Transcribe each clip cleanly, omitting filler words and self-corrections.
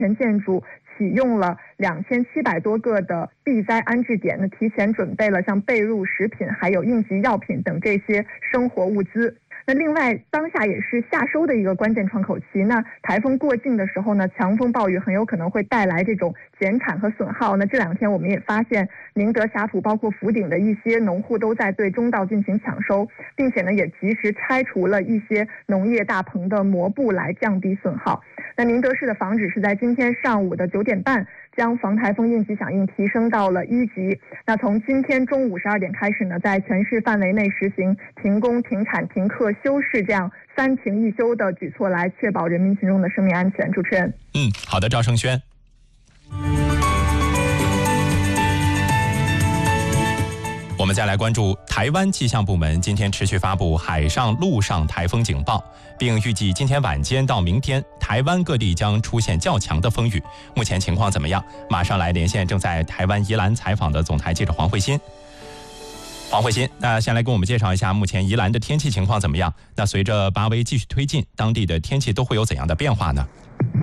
前建筑启用了2700多个的避灾安置点，提前准备了像被褥、食品还有应急药品等这些生活物资。另外，当下也是夏收的一个关键窗口期。台风过境的时候呢，强风暴雨很有可能会带来这种减产和损耗。这2天我们也发现，宁德霞浦包括福鼎的一些农户都在对中稻进行抢收，并且呢也及时拆除了一些农业大棚的膜布来降低损耗。宁德市的防指是在今天上午的9点半将防台风应急响应提升到了1级。从今天中午12点开始呢，在全市范围内实行停工、停产、停课、休市这样3停1休的举措，来确保人民群众的生命安全。主持人， 好的，赵胜轩。我们再来关注台湾气象部门今天持续发布海上、陆上台风警报，并预计今天晚间到明天，台湾各地将出现较强的风雨。目前情况怎么样？马上来连线正在台湾宜兰采访的总台记者黄慧欣。黄慧欣，先来给我们介绍一下目前宜兰的天气情况怎么样？随着八威继续推进，当地的天气都会有怎样的变化呢？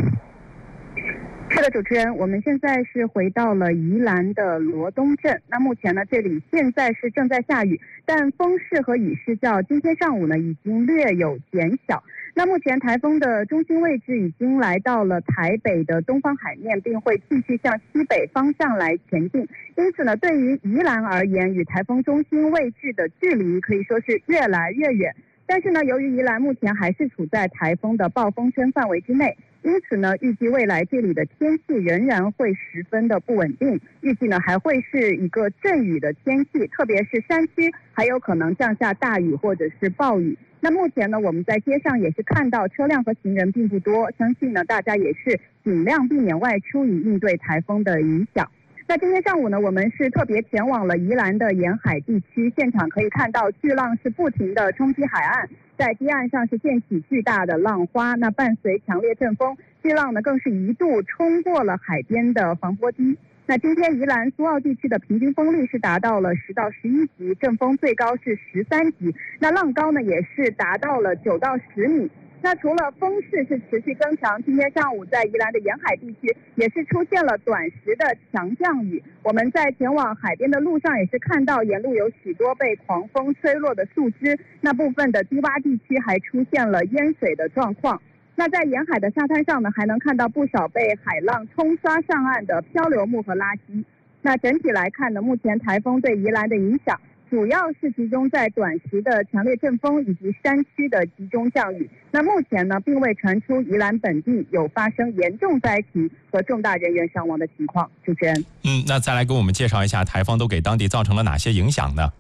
是的，主持人，我们现在是回到了宜兰的罗东镇。目前呢，这里现在是正在下雨，但风势和雨势较今天上午呢已经略有减小。目前台风的中心位置已经来到了台北的东方海面，并会继续向西北方向来前进。因此呢，对于宜兰而言，与台风中心位置的距离可以说是越来越远。但是呢，由于宜兰目前还是处在台风的暴风圈范围之内，因此呢，预计未来这里的天气仍然会十分的不稳定。预计呢，还会是一个阵雨的天气，特别是山区还有可能降下大雨或者是暴雨。目前呢，我们在街上也是看到车辆和行人并不多，相信呢，大家也是尽量避免外出，以应对台风的影响。今天上午呢，我们是特别前往了宜兰的沿海地区，现场可以看到巨浪是不停的冲击海岸，在堤岸上是溅起巨大的浪花，伴随强烈阵风，巨浪呢更是一度冲过了海边的防波堤。今天宜兰苏澳地区的平均风力是达到了10到11级，阵风最高是13级，浪高呢也是达到了9到10米。除了风势是持续增强，今天上午在宜兰的沿海地区也是出现了短时的强降雨。我们在前往海边的路上也是看到沿路有许多被狂风吹落的树枝，部分的低洼地区还出现了淹水的状况。在沿海的沙滩上呢，还能看到不少被海浪冲刷上岸的漂流木和垃圾。整体来看呢，目前台风对宜兰的影响主要是集中在短时的强烈阵风以及山区的集中降雨。目前呢，并未传出宜兰本地有发生严重灾情和重大人员伤亡的情况。主持人， 再来给我们介绍一下台风都给当地造成了哪些影响呢？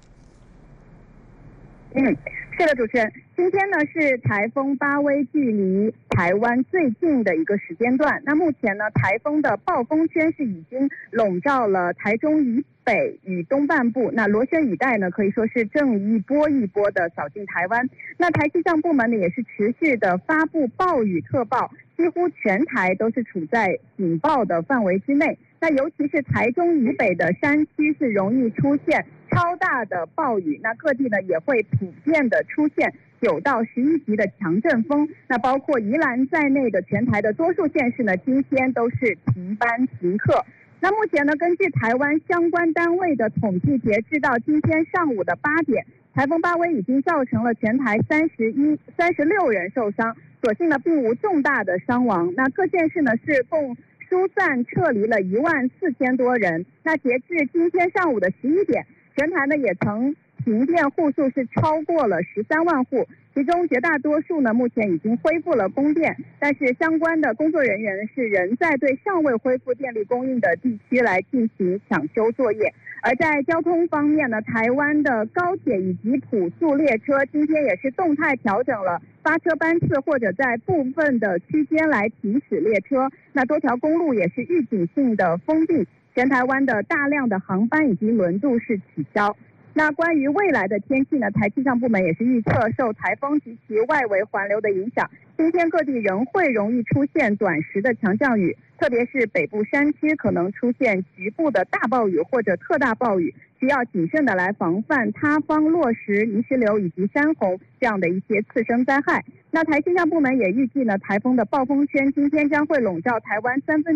是的，主持人，今天呢是台风八威距离台湾最近的一个时间段。目前呢，台风的暴风圈是已经笼罩了台中以北与东半部，螺旋雨带呢可以说是正一波一波的扫进台湾。台气象部门呢也是持续的发布暴雨特报，几乎全台都是处在警报的范围之内。尤其是台中以北的山区是容易出现超大的暴雨，各地呢也会普遍的出现9到11级的强阵风。包括宜兰在内的全台的多数县市呢，今天都是停班停课。目前呢，根据台湾相关单位的统计，截至到今天上午的8点，台风八威已经造成了全台36人受伤，所幸呢并无重大的伤亡。各县市呢是共疏散撤离了14000多人。截至今天上午的11点，全台呢也曾停电户数是超过了13万户，其中绝大多数呢目前已经恢复了供电，但是相关的工作人员是仍在对尚未恢复电力供应的地区来进行抢修作业。而在交通方面呢，台湾的高铁以及普速列车今天也是动态调整了发车班次，或者在部分的区间来停驶列车。多条公路也是预警性的封闭，全台湾的大量的航班以及轮渡是取消。关于未来的天气呢，台气象部门也是预测，受台风及其外围环流的影响，今天各地仍会容易出现短时的强降雨，特别是北部山区可能出现局部的大暴雨或者特大暴雨，需要谨慎的来防范塌方、落石、泥石流以及山洪这样的一些次生灾害。台气象部门也预计呢，台风的暴风圈今天将会笼罩台湾